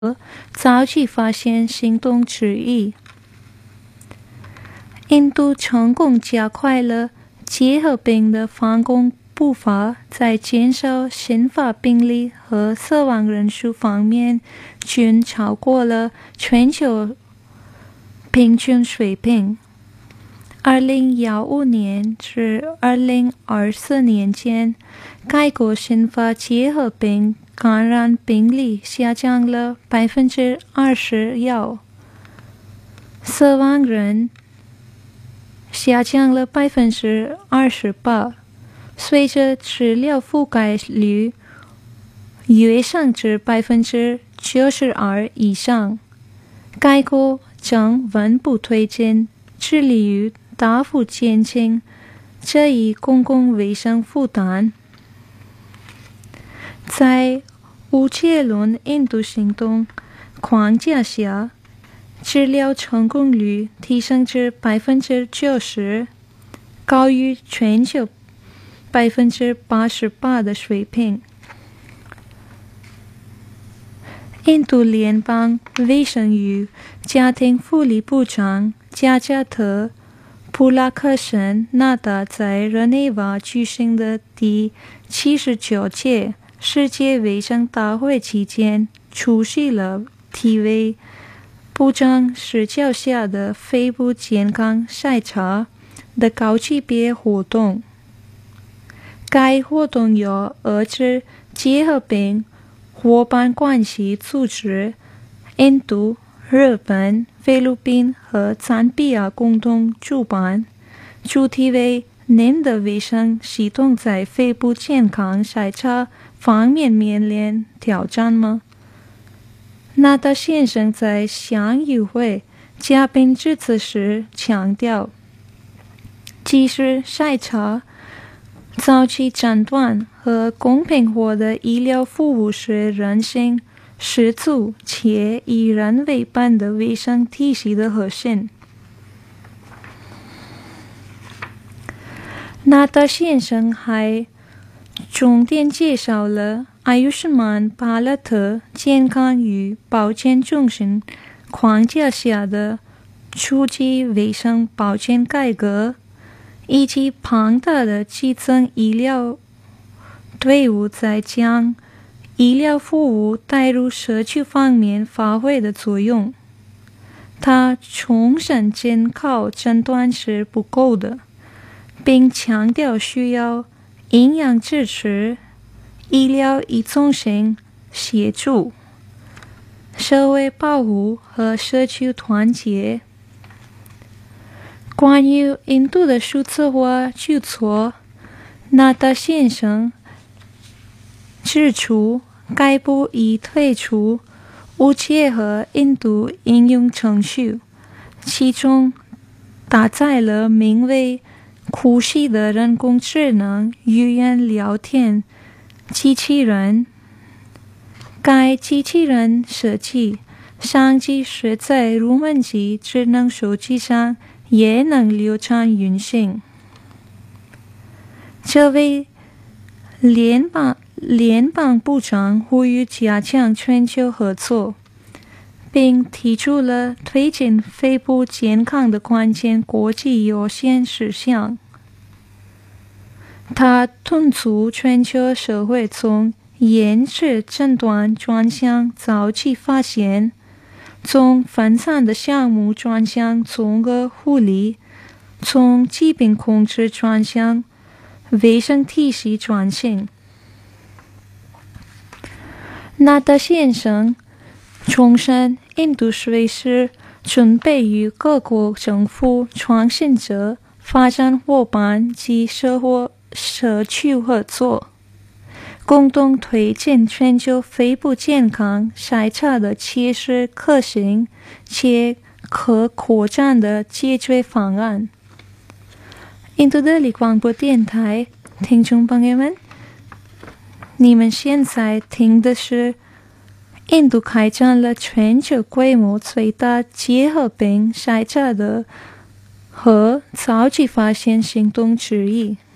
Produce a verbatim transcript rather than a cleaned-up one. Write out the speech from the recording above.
早期发现行动之一。印度成功加快了结核病的防控步伐，在减少新发病例和死亡人数方面均超过了全球平均水平。二零一五年至二零二四年间，该国新发结核病感染病例下降了百分之二十一，死亡人下降了百分之二十八。随着治疗覆盖率跃升至百分之九十二以上，该国将稳步推进，致力于大幅减轻这一公共卫生负担。在无结论印度行动框架下，治疗成功率提升至百分之九十，高于全球百分之八十八的水平。印度联邦卫生与家庭福利部长加加特·普拉克什纳达在日内瓦举行的第七十九届世界卫生大会期间，出席了题为“部长视角下的肺部健康筛查”的高级别活动。该活动由遏制结核病伙伴关系组织、印度、日本、菲律宾和赞比亚共同主办，主题为“您的卫生系统在肺部健康筛查方面面临挑战吗？”纳达先生在向与会嘉宾致辞时强调，即使筛查、早期诊断和公平化的医疗服务是人性十足且以人为本的卫生体系的核心。纳达先生还重点介绍了阿尤什曼巴拉特健康与保健中心框架下的初级卫生保健改革，以及庞大的基层医疗队伍在将医疗服务带入社区方面发挥的作用。他重申仅靠诊断是不够的，并强调需要营养支持、医疗依从性协助、社会保护和社区团结。关于印度的数字化举措，纳达先生指出，该部已推出无结合印度应用程序，其中搭载了名为库西的人工智能语言聊天机器人。该机器人设计上即使在入门级智能手机上也能流畅运行。这位联邦联邦部长呼吁加强全球合作，并提出了推进肺部健康的关键国际优先事项。他敦促全球社会从延迟诊断转向早期发现，从分散的项目转向综合护理，从疾病控制转向卫生体系转型。纳达先生重申，印度随时准备与各国政府、创新者、发展伙伴及社会社区合作，共同推进全球肺部健康筛查的切实可行且可扩展的解决方案。印度德里广播电台听众朋友们，你们现在听的是印度开展了全球规模最大结核病筛查的和早期发现行动之一。